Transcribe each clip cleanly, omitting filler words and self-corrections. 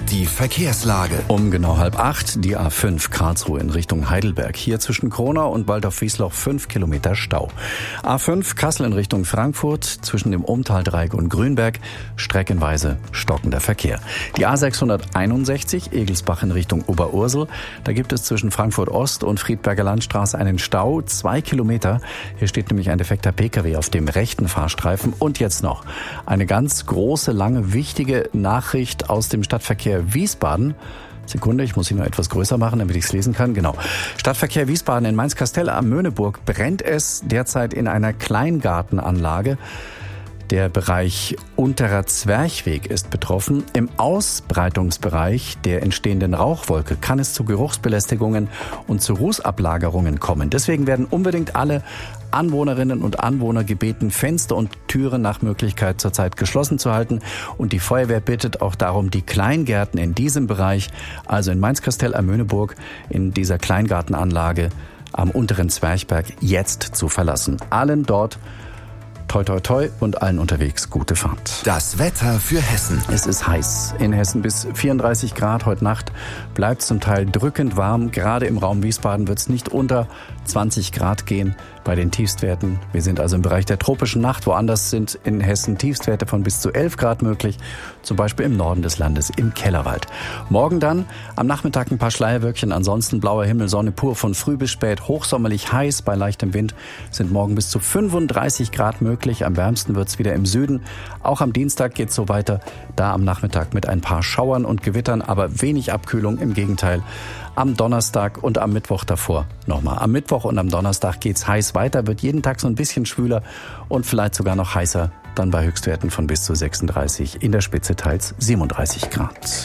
Die Verkehrslage. Um genau 7:30 die A5 Karlsruhe in Richtung Heidelberg. Hier zwischen Kronau und Waldorf-Wiesloch 5 Kilometer Stau. A5 Kassel in Richtung Frankfurt zwischen dem Umtaldreieck und Grünberg streckenweise stockender Verkehr. Die A661 Egelsbach in Richtung Oberursel. Da gibt es zwischen Frankfurt Ost und Friedberger Landstraße einen Stau, 2 Kilometer. Hier steht nämlich ein defekter Pkw auf dem rechten Fahrstreifen. Und jetzt noch eine ganz große, lange, wichtige Nachricht aus dem Stadtverkehr Wiesbaden. Sekunde, ich muss ihn noch etwas größer machen, damit ich es lesen kann. Genau. Stadtverkehr Wiesbaden in Mainz-Kastell am Möhneburg brennt es derzeit in einer Kleingartenanlage. Der Bereich Unterer Zwerchweg ist betroffen. Im Ausbreitungsbereich der entstehenden Rauchwolke kann es zu Geruchsbelästigungen und zu Rußablagerungen kommen. Deswegen werden unbedingt alle Anwohnerinnen und Anwohner gebeten, Fenster und Türen nach Möglichkeit zurzeit geschlossen zu halten. Und die Feuerwehr bittet auch darum, die Kleingärten in diesem Bereich, also in Mainz-Kastell am Möhneburg, in dieser Kleingartenanlage am Unteren Zwerchberg, jetzt zu verlassen. Allen dort toi toi toi und allen unterwegs gute Fahrt. Das Wetter für Hessen. Es ist heiß. In Hessen bis 34 Grad. Heute Nacht bleibt zum Teil drückend warm. Gerade im Raum Wiesbaden wird es nicht unter 20 Grad gehen bei den Tiefstwerten. Wir sind also im Bereich der tropischen Nacht. Woanders sind in Hessen Tiefstwerte von bis zu 11 Grad möglich. Zum Beispiel im Norden des Landes, im Kellerwald. Morgen dann am Nachmittag ein paar Schleierwölkchen. Ansonsten blauer Himmel, Sonne pur von früh bis spät. Hochsommerlich heiß bei leichtem Wind sind morgen bis zu 35 Grad möglich. Am wärmsten wird es wieder im Süden. Auch am Dienstag geht es so weiter. Da am Nachmittag mit ein paar Schauern und Gewittern, aber wenig Abkühlung. Im Gegenteil. Am Donnerstag und am Mittwoch davor nochmal. Am Mittwoch und am Donnerstag geht's heiß weiter, wird jeden Tag so ein bisschen schwüler und vielleicht sogar noch heißer, dann bei Höchstwerten von bis zu 36, in der Spitze teils 37 Grad.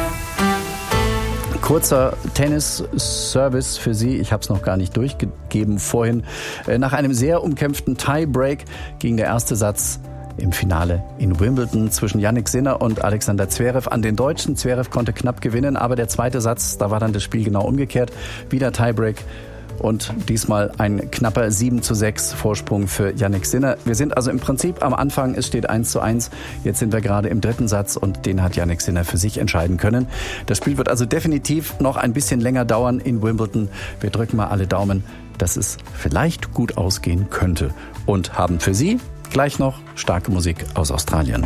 Kurzer Tennis-Service für Sie. Ich habe es noch gar nicht durchgegeben vorhin. Nach einem sehr umkämpften Tiebreak ging der erste Satz im Finale in Wimbledon zwischen Jannik Sinner und Alexander Zverev an den Deutschen. Zverev konnte knapp gewinnen, aber der zweite Satz, da war dann das Spiel genau umgekehrt. Wieder Tiebreak und diesmal ein knapper 7:6 Vorsprung für Jannik Sinner. Wir sind also im Prinzip am Anfang, es steht 1:1. Jetzt sind wir gerade im dritten Satz und den hat Jannik Sinner für sich entscheiden können. Das Spiel wird also definitiv noch ein bisschen länger dauern in Wimbledon. Wir drücken mal alle Daumen, dass es vielleicht gut ausgehen könnte. Und haben für Sie gleich noch starke Musik aus Australien.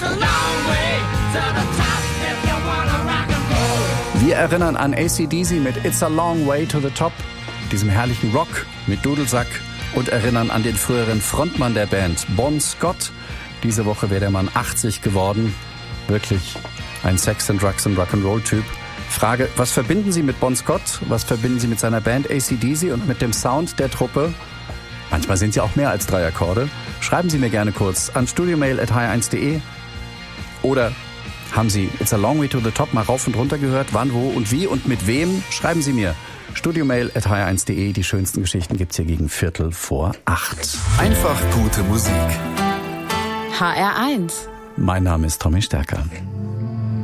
Wir erinnern an AC/DC mit It's a Long Way to the Top, diesem herrlichen Rock mit Dudelsack, und erinnern an den früheren Frontmann der Band, Bon Scott. Diese Woche wäre der Mann 80 geworden. Wirklich ein Sex and Drugs and Rock'n'Roll Typ. Frage, was verbinden Sie mit Bon Scott? Was verbinden Sie mit seiner Band AC/DC und mit dem Sound der Truppe? Manchmal sind sie auch mehr als 3 Akkorde. Schreiben Sie mir gerne kurz an studiomail@hr1.de. Oder haben Sie It's a Long Way to the Top mal rauf und runter gehört? Wann, wo und wie und mit wem? Schreiben Sie mir. studiomail@hr1.de. Die schönsten Geschichten gibt's hier gegen 7:45. Einfach gute Musik. HR1. Mein Name ist Tommy Stärker.